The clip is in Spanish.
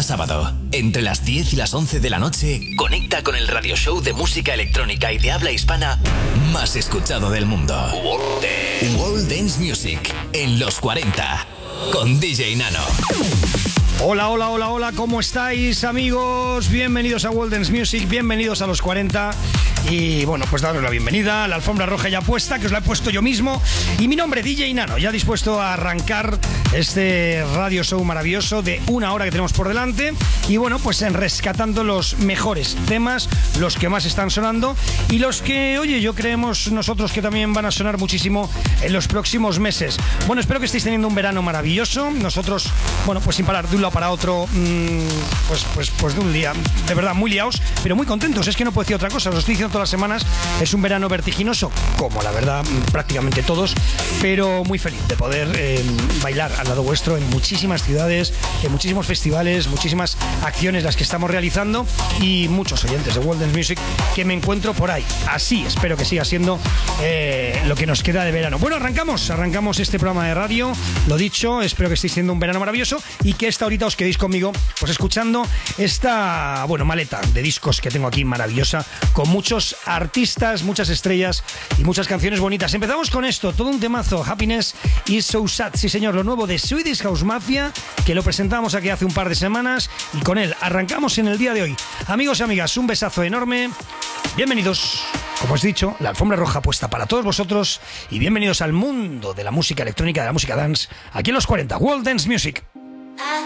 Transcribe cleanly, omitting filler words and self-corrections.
Cada sábado, entre las 10 y las 11 de la noche, conecta con el radio show de música electrónica y de habla hispana más escuchado del mundo. World Dance Music, en los 40, con DJ Nano. Hola, hola, hola, hola, ¿cómo estáis, amigos? Bienvenidos a World Dance Music, bienvenidos a los 40. Y bueno, pues daros la bienvenida, la alfombra roja ya puesta, que os la he puesto yo mismo. Y mi nombre, DJ Nano, ya dispuesto a arrancar este radio show maravilloso de una hora que tenemos por delante. Y bueno, pues rescatando los mejores temas, los que más están sonando y los que, oye, yo creemos nosotros que también van a sonar muchísimo en los próximos meses. Bueno, espero que estéis teniendo un verano maravilloso. Nosotros, bueno, pues sin parar de un lado para otro, pues de un día, de verdad, muy liados, pero muy contentos. Es que no puedo decir otra cosa, os lo estoy diciendo todas las semanas. Es un verano vertiginoso, como la verdad prácticamente todos, pero muy feliz de poder bailar al lado vuestro en muchísimas ciudades, en muchísimos festivales, muchísimas acciones las que estamos realizando y muchos oyentes de World Dance Music que me encuentro por ahí. Así espero que siga siendo lo que nos queda de verano. Bueno, arrancamos este programa de radio. Lo dicho, espero que estéis teniendo un verano maravilloso y que esta horita os quedéis conmigo pues escuchando esta, bueno, maleta de discos que tengo aquí maravillosa, con muchos artistas, muchas estrellas y muchas canciones bonitas. Empezamos con esto, todo un temazo, Happiness is So Sad. Sí señor, lo nuevo de Swedish House Mafia, que lo presentamos aquí hace un par de semanas y con él arrancamos en el día de hoy. Amigos y amigas, un besazo enorme. Bienvenidos, como os he dicho, la alfombra roja puesta para todos vosotros y bienvenidos al mundo de la música electrónica, de la música dance, aquí en los 40, World Dance Music.